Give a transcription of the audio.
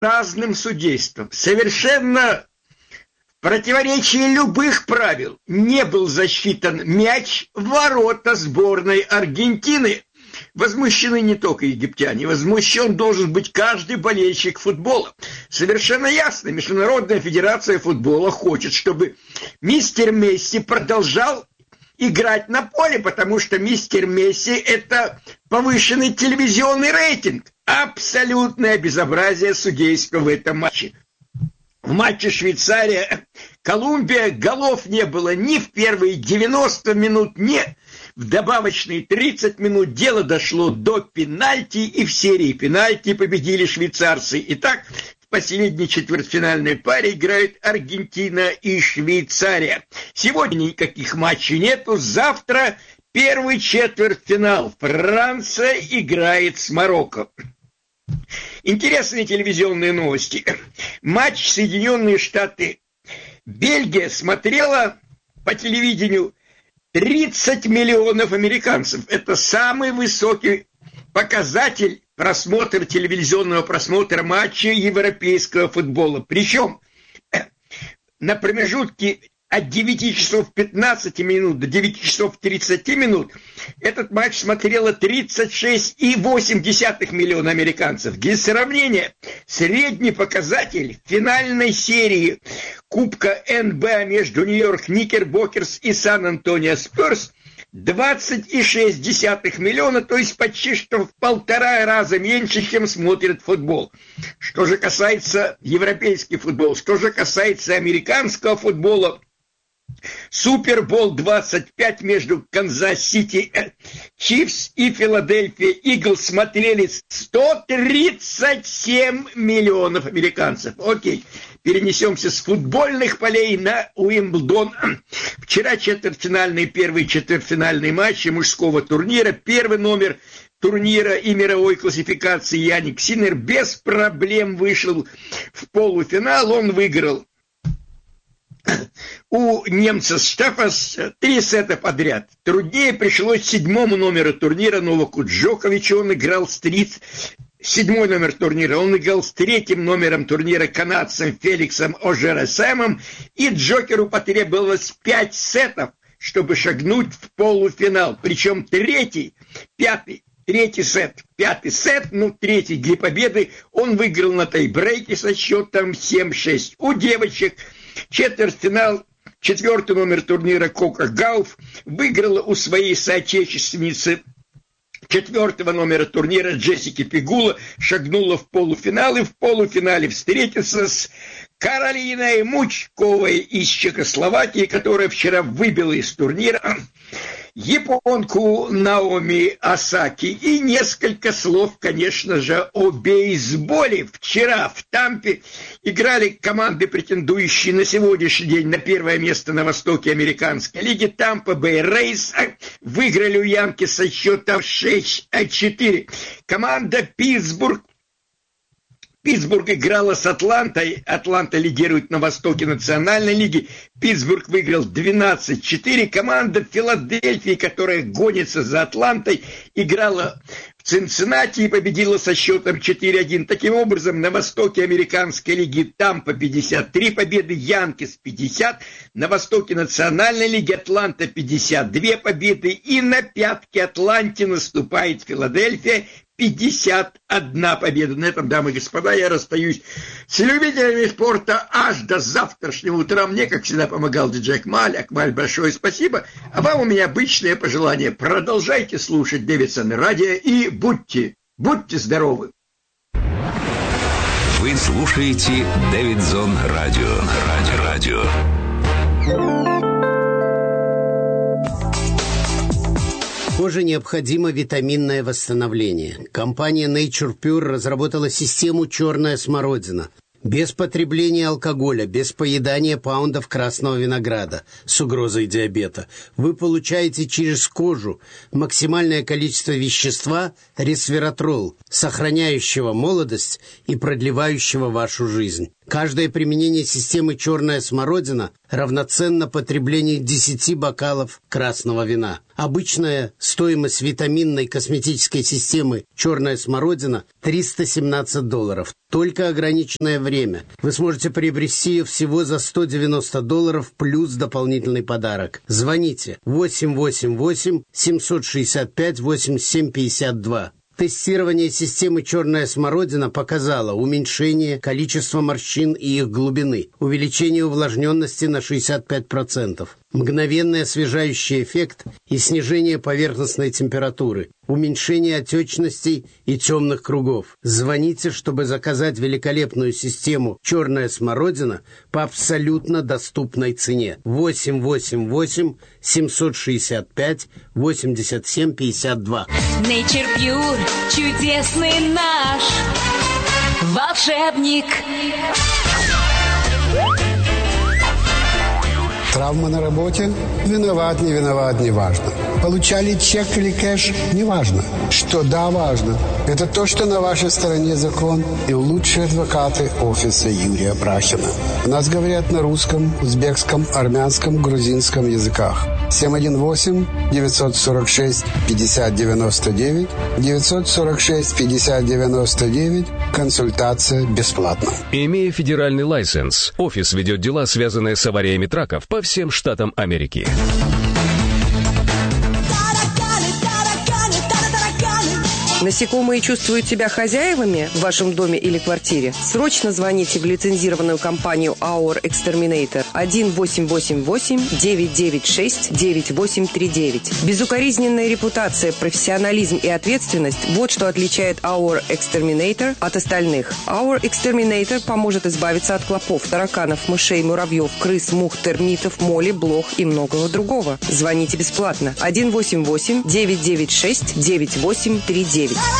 разным судейством, совершенно в противоречии любых правил, не был засчитан мяч в ворота сборной Аргентины. Возмущены не только египтяне, возмущен должен быть каждый болельщик футбола. Совершенно ясно, Международная федерация футбола хочет, чтобы мистер Месси продолжал играть на поле, потому что мистер Месси – это повышенный телевизионный рейтинг. Абсолютное безобразие судейства в этом матче. В матче Швейцария-Колумбия голов не было ни в первые 90 минут, ни в добавочные 30 минут. Дело дошло до пенальти, и в серии пенальти победили швейцарцы. Итак, в последней четвертьфинальной паре играют Аргентина и Швейцария. Сегодня никаких матчей нету. Завтра первый четвертьфинал. Франция играет с Марокко. Интересные телевизионные новости. Матч Соединенные Штаты. Бельгия смотрела по телевидению 30 миллионов американцев. Это самый высокий показатель телевизионного просмотра матча европейского футбола. Причем на промежутке от 9 часов 15 минут до 9 часов 30 минут этот матч смотрело 36,8 миллиона американцев. Для сравнения, средний показатель финальной серии Кубка НБА между Нью-Йорк Никербокерс и Сан-Антонио Спёрс 20,6 миллиона, то есть почти что в 1,5 раза меньше, чем смотрят футбол. Что же касается европейского футбола, что же касается американского футбола, Супербол 25 между Канзас-Сити Чифс и Филадельфия Иглс смотрели 137 миллионов американцев. Окей, перенесемся с футбольных полей на Уимблдон. Вчера первый четвертьфинальный матч мужского турнира. Первый номер турнира и мировой классификации Яник Синнер без проблем вышел в полуфинал. Он выиграл у немца Штефас 3 сета подряд. Труднее пришлось 7-му номеру турнира Новаку Джоковичу. Он играл с 7-й номер турнира. Он играл с 3-м номером турнира канадцем Феликсом Ожересемом. И Джокеру потребовалось 5 сетов, чтобы шагнуть в полуфинал. Причем третий сет, третий для победы он выиграл на тайбрейке со счетом 7-6. У девочек четвертьфинал, 4-й номер турнира Кока Гауф выиграла у своей соотечественницы 4-го номера турнира Джессики Пегула, шагнула в полуфинал и в полуфинале встретится с Каролиной Мучковой из Чехословакии, которая вчера выбила из турнира японку Наоми Осаки. И несколько слов, конечно же, о бейсболе. Вчера в Тампе играли команды, претендующие на сегодняшний день на первое место на востоке американской лиги. Тампа Бэй Рейс выиграли у Янки со счетом 6-4. Команда Питтсбург играла с Атлантой. Атланта лидирует на востоке Национальной лиги. Питтсбург выиграл 12-4. Команда Филадельфии, которая гонится за Атлантой, играла в Цинциннати и победила со счетом 4-1. Таким образом, на востоке Американской лиги Тампа 53 победы, Янкис 50. На востоке Национальной лиги Атланта 52 победы. И на пятке Атланте наступает Филадельфия. 51 победа. На этом, дамы и господа, я расстаюсь с любителями спорта аж до завтрашнего утра. Мне, как всегда, помогал диджей Акмаль. Акмаль, большое спасибо. А вам у меня обычное пожелание. Продолжайте слушать Дэвидсон радио и будьте здоровы. Вы слушаете Дэвидсон радио. Коже необходимо витаминное восстановление. Компания Nature Pure разработала систему «Черная смородина». Без потребления алкоголя, без поедания паундов красного винограда с угрозой диабета. Вы получаете через кожу максимальное количество вещества ресвератрол, сохраняющего молодость и продлевающего вашу жизнь. Каждое применение системы «Черная смородина» равноценно потреблению 10 бокалов красного вина. Обычная стоимость витаминной косметической системы «Черная смородина» $317. Только ограниченное время. Вы сможете приобрести ее всего за $190 плюс дополнительный подарок. Звоните 888-765-8752. Тестирование системы «Черная смородина» показало уменьшение количества морщин и их глубины, увеличение увлажненности на 65%, мгновенный освежающий эффект и снижение поверхностной температуры, уменьшение отечностей и темных кругов. Звоните, чтобы заказать великолепную систему «Черная смородина» по абсолютно доступной цене. 888-765-8752. Nature Pure, чудесный наш волшебник. Травма на работе? Виноват, не виноват, не важно. Получали чек или кэш? Не важно. Что да, важно. Это то, что на вашей стороне закон и лучшие адвокаты офиса Юрия Прахина. У нас говорят на русском, узбекском, армянском, грузинском языках. 718-946-5099, 946-5099, консультация бесплатна. Имея федеральный лайсенс, офис ведет дела, связанные с авариями траков по всем штатам Америки. Насекомые чувствуют себя хозяевами в вашем доме или квартире? Срочно звоните в лицензированную компанию Our Exterminator 1-888-996-9839. Безукоризненная репутация, профессионализм и ответственность – вот что отличает Our Exterminator от остальных. Our Exterminator поможет избавиться от клопов, тараканов, мышей, муравьев, крыс, мух, термитов, моли, блох и многого другого. Звоните бесплатно 1-888-996-9839.